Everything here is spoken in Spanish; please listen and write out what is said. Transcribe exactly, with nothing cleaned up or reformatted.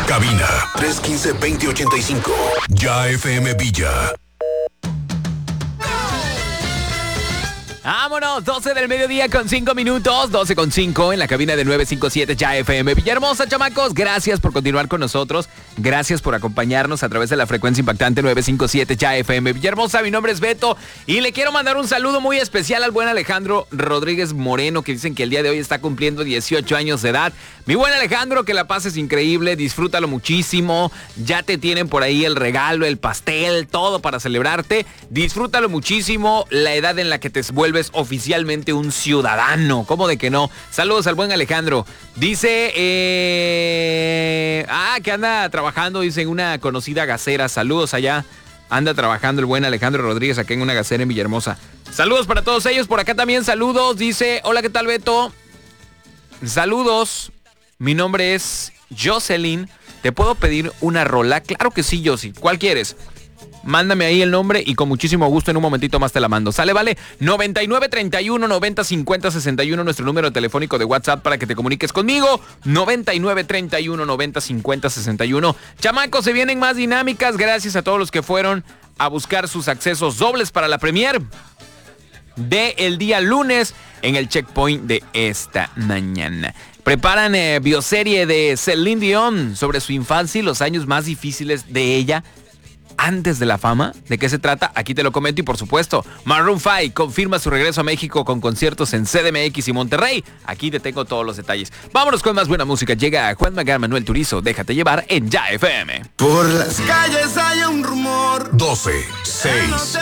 Cabina tres uno cinco, dos cero ocho cinco. Ya F M Villa. Vámonos, doce del mediodía con cinco minutos, doce con cinco en la cabina de nueve cinco siete Ya F M. Villahermosa, chamacos, gracias por continuar con nosotros. Gracias por acompañarnos a través de la frecuencia impactante nueve cinco siete Ya F M. Villahermosa, mi nombre es Beto y le quiero mandar un saludo muy especial al buen Alejandro Rodríguez Moreno, que dicen que el día de hoy está cumpliendo dieciocho años de edad. Mi buen Alejandro, que la pases increíble, disfrútalo muchísimo. Ya te tienen por ahí el regalo, el pastel, todo para celebrarte. Disfrútalo muchísimo, la edad en la que te vuelves oficialmente un ciudadano. ¿Cómo de que no? Saludos al buen Alejandro. Dice, eh... ah, que anda trabajando, dice, en una conocida gasera. Saludos allá. Anda trabajando el buen Alejandro Rodríguez acá en una gasera en Villahermosa. Saludos para todos ellos. Por acá también saludos. Dice, hola, ¿qué tal, Beto? Saludos. Mi nombre es Jocelyn. ¿Te puedo pedir una rola? Claro que sí, Josie. ¿Cuál quieres? Mándame ahí el nombre y con muchísimo gusto en un momentito más te la mando. ¿Sale, vale? noventa y nueve, treinta y uno, noventa, cincuenta, sesenta y uno, nuestro número telefónico de WhatsApp para que te comuniques conmigo. noventa y nueve, treinta y uno, noventa, cincuenta, sesenta y uno. Chamacos, se vienen más dinámicas. Gracias a todos los que fueron a buscar sus accesos dobles para la premier de el día lunes en el checkpoint de esta mañana. Preparan eh, bioserie de Celine Dion sobre su infancia y los años más difíciles de ella antes de la fama. ¿De qué se trata? Aquí te lo comento y por supuesto, Maroon cinco confirma su regreso a México con conciertos en C D M X y Monterrey. Aquí te tengo todos los detalles. Vámonos con más buena música. Llega Juan Magán, Manuel Turizo. Déjate llevar en Ya F M. Por las calles hay un rumor. doce, seis.